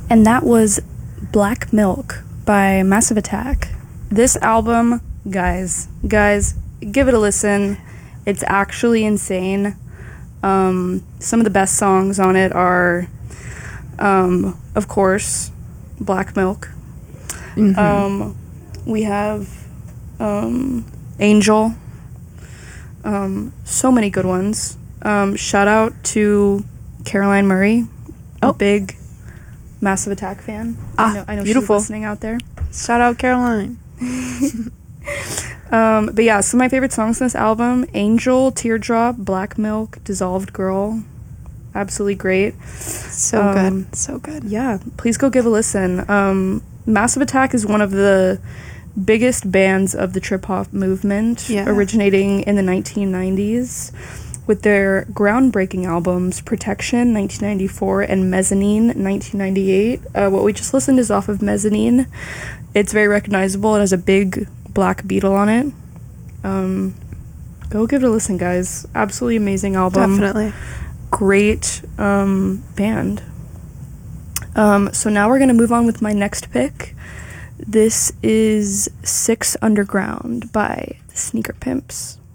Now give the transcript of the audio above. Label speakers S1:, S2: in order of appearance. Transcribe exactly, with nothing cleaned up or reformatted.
S1: And that was Black Milk by Massive Attack. This album, guys, guys, give it a listen. It's actually insane. Um, some of the best songs on it are, um, of course, Black Milk. Mm-hmm. Um, we have um, Angel. Um, so many good ones. Um, shout out to Caroline Murray, oh. a big Massive Attack fan.
S2: Ah,
S1: I know, I know
S2: beautiful.
S1: She's listening out there.
S2: Shout out Caroline.
S1: um, but yeah, some of my favorite songs on this album: Angel, Teardrop, Black Milk, Dissolved Girl. Absolutely great.
S2: So
S1: um,
S2: good. So good.
S1: Yeah, please go give a listen. Um, Massive Attack is one of the biggest bands of the trip-hop movement,
S2: yeah.
S1: originating in the nineteen nineties with their groundbreaking albums Protection nineteen ninety-four and Mezzanine nineteen ninety-eight. Uh, what we just listened is off of Mezzanine. It's very recognizable. It has a big black beetle on it. Um, go give it a listen, guys. Absolutely amazing album.
S2: Definitely.
S1: Great um, band. Um, so now we're going to move on with my next pick. This is Six Underground by the Sneaker Pimps.